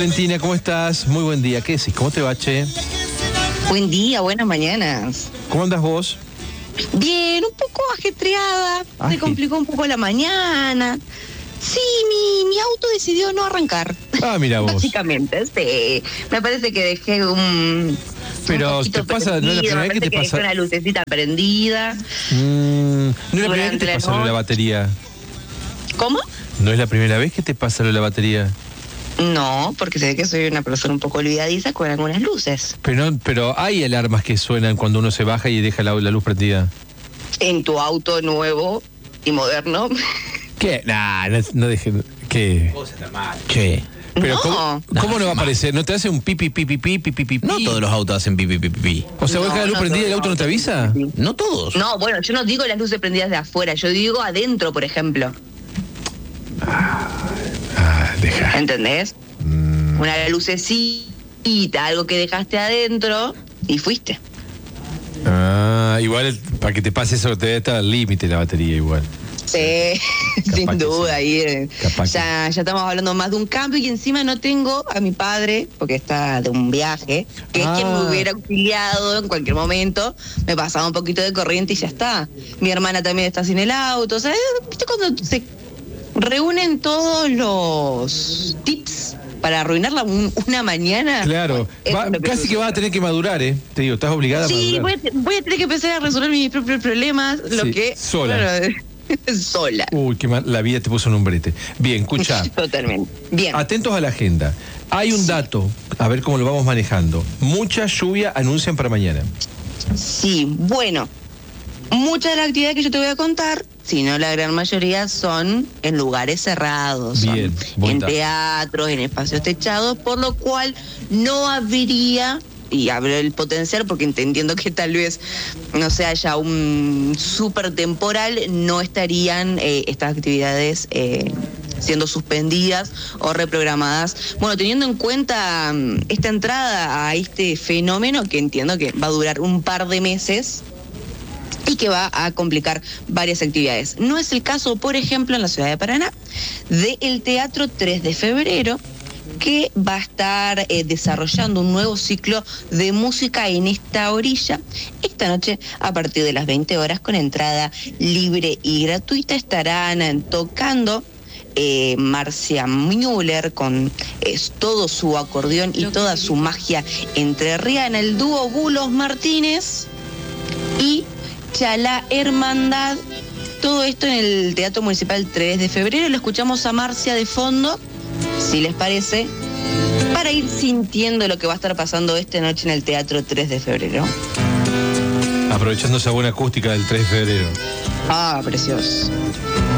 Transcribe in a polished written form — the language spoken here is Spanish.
Valentina, ¿cómo estás? Muy buen día. ¿Qué decís? ¿Cómo te va, che? Buen día, buenas mañanas. ¿Cómo andas vos? Bien, un poco ajetreada. Se complicó un poco la mañana. Sí, mi auto decidió no arrancar. Ah, mira vos. Básicamente, sí. Me parece que dejé Pero te pasa, ¿no es la primera vez que te pasa? Dejé una lucecita prendida. ¿No es la primera vez que te pasa lo de la batería? ¿Cómo? ¿No es la primera vez que te pasa lo de la batería? No, porque se ve que soy una persona un poco olvidadiza con algunas luces. Pero hay alarmas que suenan cuando uno se baja y deja la luz prendida. En tu auto nuevo y moderno. ¿Qué? Nah, no deje. ¿Qué? ¿Qué? Pero No. ¿cómo no va a aparecer? ¿No te hace un pipi, pipi, pipi, pipi, pipi? No todos los autos hacen pipi, pipi, pipi. O sea, vos dejas la luz prendida y el auto no te avisa. No todos. No, bueno, yo no digo las luces prendidas de afuera, yo digo adentro, por ejemplo. Deja. ¿Entendés? Una lucecita, algo que dejaste adentro y fuiste. Igual para que te pase eso te debe estar al límite la batería igual. Sí, sin duda. Sí. Ahí, ya estamos hablando más de un cambio y encima no tengo a mi padre, porque está de un viaje, que es quien me hubiera auxiliado en cualquier momento. Me pasaba un poquito de corriente y ya está. Mi hermana también está sin el auto. O sea, ¿viste cuando se reúnen todos los tips para arruinarla una mañana? Claro, casi que vas a tener que madurar, te digo, estás obligada a madurar. Sí, voy a tener que empezar a resolver mis propios problemas, sola. Bueno, sola. Uy, qué mal, la vida te puso en un brete. Bien, escucha. Totalmente. Bien. Atentos a la agenda. Hay un dato, a ver cómo lo vamos manejando. Mucha lluvia anuncian para mañana. Sí, bueno, muchas de las actividades que yo te voy a contar, si no la gran mayoría, son en lugares cerrados, bien, en teatros, en espacios techados, por lo cual no habría, y hablo el potencial porque entendiendo que tal vez no sea ya un súper temporal, no estarían estas actividades siendo suspendidas o reprogramadas. Bueno, teniendo en cuenta esta entrada a este fenómeno que entiendo que va a durar un par de meses y que va a complicar varias actividades. No es el caso, por ejemplo, en la ciudad de Paraná, del Teatro 3 de Febrero, que va a estar desarrollando un nuevo ciclo de música en esta orilla. Esta noche, a partir de las 20 horas, con entrada libre y gratuita, estarán tocando Marcia Müller con todo su acordeón y toda su magia entrerriana, el dúo Bulos Martínez y Chalá Hermandad. Todo esto en el Teatro Municipal 3 de Febrero. Lo escuchamos a Marcia de fondo, si les parece, para ir sintiendo lo que va a estar pasando esta noche en el Teatro 3 de Febrero. Aprovechando esa buena acústica del 3 de febrero. Ah, precioso.